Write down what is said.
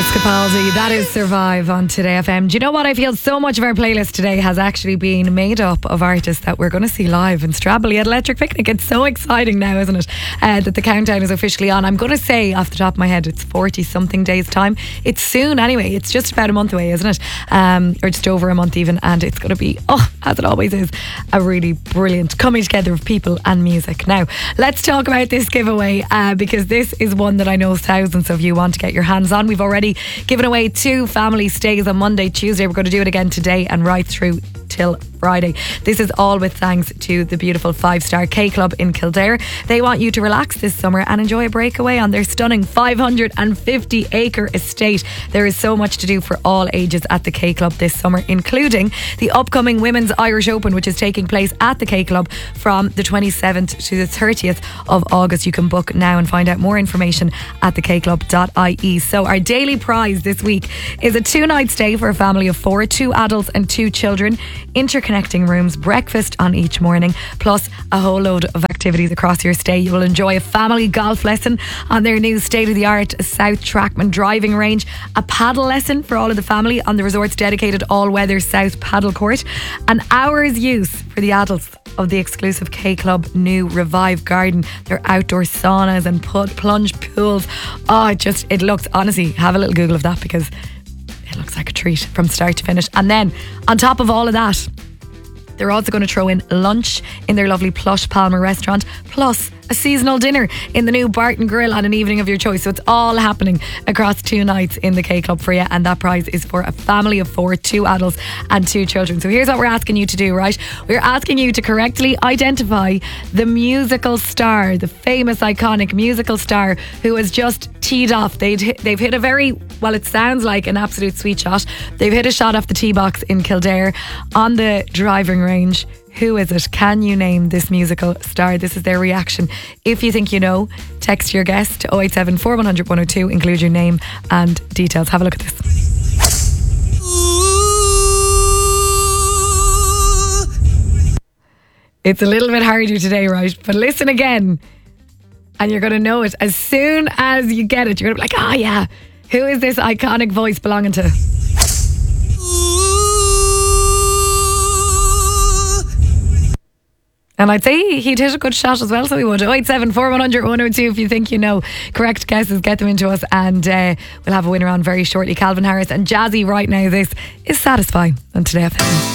Lewis Capaldi, that is Survive on Today FM. Do you know what? I feel so much of our playlist today has actually been made up of artists that we're going to see live in Strably at Electric Picnic. It's so exciting now, isn't it? That the countdown is officially on. I'm going to say off the top of my head, it's 40 something days time. It's soon anyway. It's just about a month away, isn't it? Or just over a month even. And it's going to be, as it always is, a really brilliant coming together of people and music. Now, let's talk about this giveaway because this is one that I know thousands of you want to get your hands on. We've already given away 2 family stays on Monday, Tuesday. We're going to do it again today and right through till Friday. This is all with thanks to the beautiful 5-star K Club in Kildare. They want you to relax this summer and enjoy a breakaway on their stunning 550-acre estate. There is so much to do for all ages at the K Club this summer, including the upcoming Women's Irish Open, which is taking place at the K Club from the 27th to the 30th of August. You can book now and find out more information at thekclub.ie. So our daily prize this week is a 2-night stay for a family of 4, 2 adults and 2 children, interconnecting rooms, breakfast on each morning, plus a whole load of activities across your stay. You will enjoy a family golf lesson on their new state-of-the-art South Trackman driving range, a paddle lesson for all of the family on the resort's dedicated all-weather South paddle court, an hour's use for the adults of the exclusive K Club new Revive Garden, their outdoor saunas and plunge pools. It looks, honestly, have a little Google of that because it looks like a treat from start to finish. And then on top of all of that, they're also going to throw in lunch in their lovely Plush Palmer restaurant, plus a seasonal dinner in the new Barton Grill on an evening of your choice. So it's all happening across 2 nights in the K Club for you, and that prize is for a family of 4, 2 adults and 2 children. So here's what we're asking you to do, right? We're asking you to correctly identify the musical star, the famous iconic musical star who has just teed off. They've hit a very, well, it sounds like an absolute sweet shot. They've hit a shot off the tee box in Kildare on the driving range. Who is it? Can you name this musical star? This is their reaction. If you think you know, text your guess to 087 4100 102. Include your name and details. Have a look at this. It's a little bit harder today, right? But listen again and you're going to know it. As soon as you get it, you're going to be like, yeah, who is this iconic voice belonging to? And I'd say he'd hit a good shot as well, so he would. 087 4100 102 if you think you know. Correct guesses, get them into us, and we'll have a winner on very shortly. Calvin Harris and Jazzy right now. This is Satisfy on Today FM.